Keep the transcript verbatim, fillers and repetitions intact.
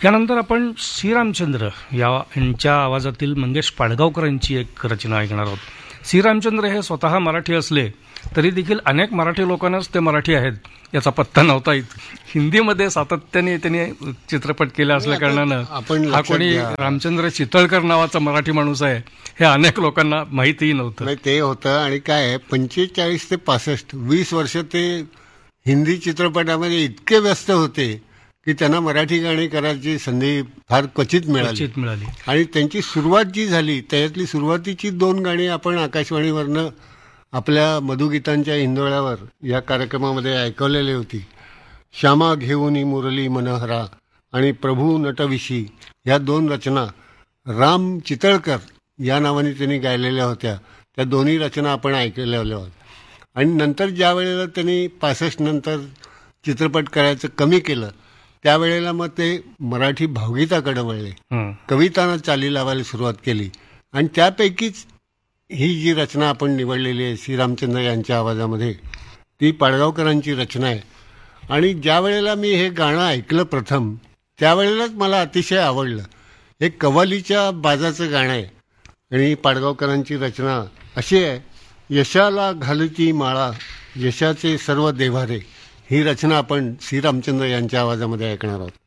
यानंतर आपण श्रीरामचंद्र या यांच्या आवाजातील मंगेश पाडगावकरांची एक रचना ऐकणार आहोत. श्रीरामचंद्र हे स्वतः मराठी असले तरी देखील अनेक मराठी लोकांनाच ते मराठी आहेत याचा पत्ता नव्हता. हिंदीमध्ये सातत्याने त्यांनी चित्रपट केला असल्या कारणानं हा कोणी रामचंद्र चितळकर नावाचा मराठी माणूस आहे हे अनेक लोकांना माहितीही नव्हतं. ते होतं. आणि काय पंचेचाळीस ते पासष्ट वीस वर्ष ते हिंदी चित्रपटामध्ये इतके व्यस्त होते की त्यांना मराठी गाणी करायची संधी फार क्वचित मिळाली मिळाली आणि त्यांची सुरुवात जी झाली त्यातली सुरुवातीची दोन गाणी आपण आकाशवाणीवरनं आपल्या मधुगीतांच्या हिंदोळ्यावर या कार्यक्रमामध्ये ऐकवलेली होती. श्यामा घेऊनी मुरली मनोहरा आणि प्रभू नटविशी या दोन रचना राम चितळकर या नावाने त्यांनी गायलेल्या होत्या. त्या दोन्ही रचना आपण ऐकलेल्या होत्या. आणि नंतर ज्या वेळेला त्यांनी पासष्ट नंतर चित्रपट करायचं कमी केलं त्यावेळेला मग ते मराठी भावगीताकडे वळले, कवितांना चाली लावायला सुरुवात केली. आणि त्यापैकीच ही जी रचना आपण निवडलेली आहे श्रीरामचंद्र यांच्या आवाजामध्ये ती पाडगावकरांची रचना आहे. आणि ज्या वेळेला मी हे गाणं ऐकलं प्रथम त्यावेळेलाच मला अतिशय आवडलं. हे कव्वालीच्या बाजाचं गाणं आहे आणि पाडगावकरांची रचना अशी आहे. यशाला घालती माळा यशाचे सर्व देव्हारे ही रचना आपण श्रीरामचंद्र यांच्या आवाजामध्ये ऐकणार आहोत.